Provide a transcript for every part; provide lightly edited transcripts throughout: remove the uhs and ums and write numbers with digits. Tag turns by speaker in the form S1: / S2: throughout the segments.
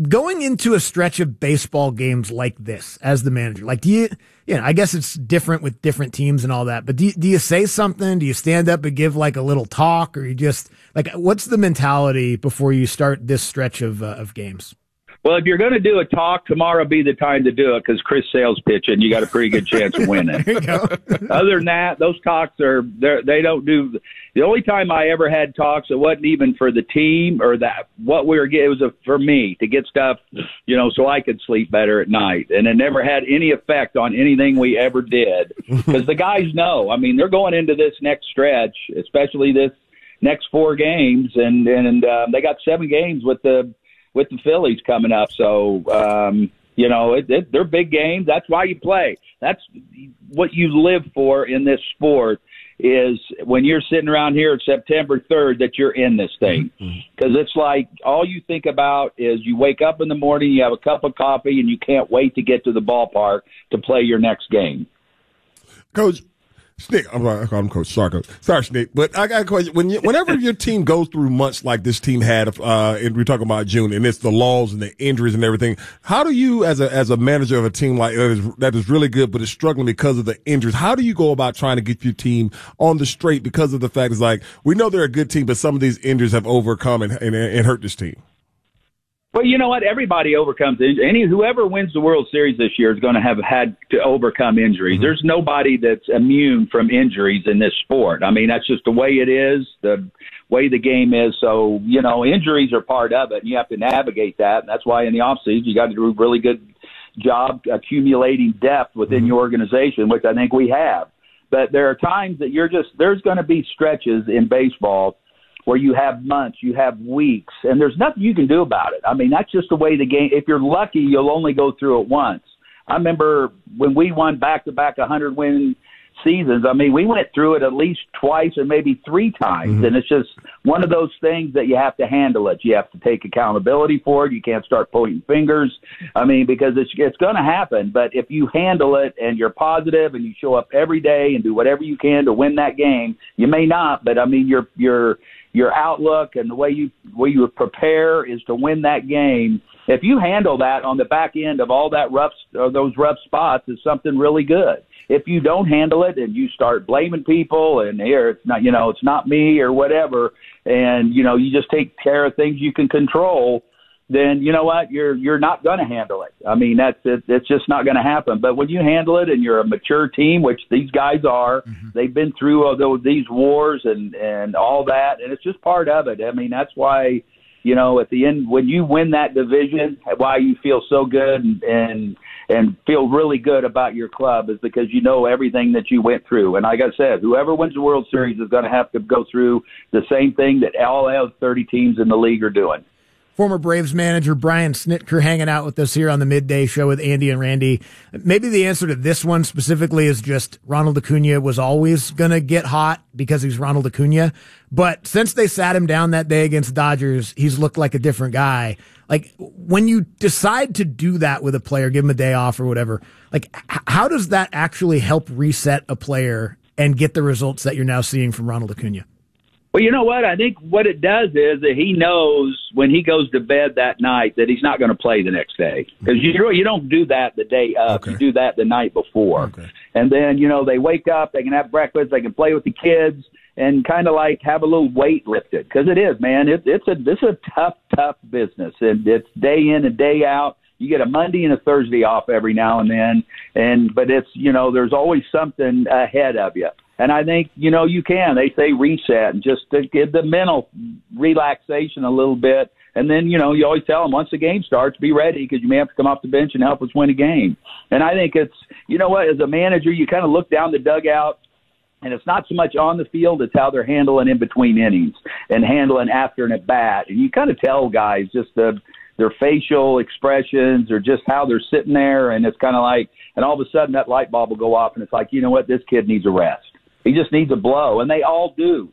S1: going into a stretch of baseball games like this as the manager, like, I guess it's different with different teams and all that, but do you say something? Do you stand up and give like a little talk, or you just like, what's the mentality before you start this stretch of games?
S2: Well, if you're going to do a talk, tomorrow be the time to do it because Chris Sale's pitching. You got a pretty good chance of winning.
S1: There you go.
S2: Other than that, those talks they don't do. The only time I ever had talks, it wasn't even for the team or that what we were getting. It was for me to get stuff, so I could sleep better at night. And it never had any effect on anything we ever did because the guys know. I mean, they're going into this next stretch, especially this next 4 games, and they got 7 games with the Phillies coming up. So, they're big games. That's why you play. That's what you live for in this sport is when you're sitting around here September 3rd that you're in this thing. Because it's like all you think about is you wake up in the morning, you have a cup of coffee, and you can't wait to get to the ballpark to play your next game.
S3: Coach, Snick, I'm Coach. Sorry, Coach. Sorry, Snick. But I got a question. Whenever your team goes through months like this team had, and we're talking about June, and it's the laws and the injuries and everything, how do you, as a manager of a team like that is really good but is struggling because of the injuries, how do you go about trying to get your team on the straight because of the fact it's like we know they're a good team, but some of these injuries have overcome and hurt this team?
S2: Well, you know what? Everybody overcomes injuries. Whoever wins the World Series this year is going to have had to overcome injuries. Mm-hmm. There's nobody that's immune from injuries in this sport. I mean, that's just the way it is, the way the game is. So, injuries are part of it, and you have to navigate that. And that's why in the offseason you got to do a really good job accumulating depth within your organization, which I think we have. But there are times that there's going to be stretches in baseball where you have months, you have weeks, and there's nothing you can do about it. I mean, that's just the way the game – if you're lucky, you'll only go through it once. I remember when we won back-to-back 100-win seasons, I mean, we went through it at least twice or maybe 3 times, and it's just one of those things that you have to handle it. You have to take accountability for it. You can't start pointing fingers, I mean, because it's going to happen. But if you handle it and you're positive and you show up every day and do whatever you can to win that game, you may not, but, I mean, your outlook and the way you prepare is to win that game. If you handle that on the back end of all those rough spots, is something really good. If you don't handle it and you start blaming people and here it's not, it's not me or whatever, and you just take care of things you can control, then you know what, you're not going to handle it. I mean, it's just not going to happen. But when you handle it and you're a mature team, which these guys are, they've been through these wars and all that, and it's just part of it. I mean, that's why, at the end, when you win that division, why you feel so good and feel really good about your club is because you know everything that you went through. And like I said, whoever wins the World Series is going to have to go through the same thing that all the other 30 teams in the league are doing.
S1: Former Braves manager Brian Snitker hanging out with us here on the Midday Show with Andy and Randy. Maybe the answer to this one specifically is just Ronald Acuna was always going to get hot because he's Ronald Acuna. But since they sat him down that day against the Dodgers, he's looked like a different guy. Like, when you decide to do that with a player, give him a day off or whatever, like, how does that actually help reset a player and get the results that you're now seeing from Ronald Acuna?
S2: Well, you know what? I think what it does is that he knows when he goes to bed that night that he's not going to play the next day. Because you don't do that the day up. Okay. You do that the night before. Okay. And then, they wake up, they can have breakfast, they can play with the kids, and kind of like have a little weight lifted. Because it is, man. It's a tough business. And it's day in and day out. You get a Monday and a Thursday off every now and then. But it's, there's always something ahead of you. And I think, you can. They say reset and just to give the mental relaxation a little bit. And then, you always tell them once the game starts, be ready because you may have to come off the bench and help us win a game. And I think it's, as a manager, you kind of look down the dugout, and it's not so much on the field, it's how they're handling in between innings and handling after an at-bat. And you kind of tell guys just their facial expressions or just how they're sitting there. And it's kind of like, and all of a sudden that light bulb will go off, and it's like, this kid needs a rest. He just needs a blow, and they all do.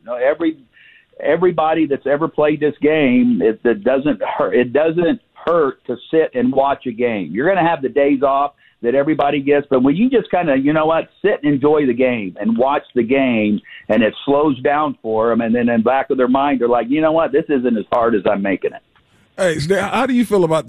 S2: Everybody that's ever played this game, it doesn't hurt. It doesn't hurt to sit and watch a game. You're going to have the days off that everybody gets, but when you just kind of, sit and enjoy the game and watch the game, and it slows down for them, and then in the back of their mind, they're like, this isn't as hard as I'm making it.
S3: Hey, how do you feel about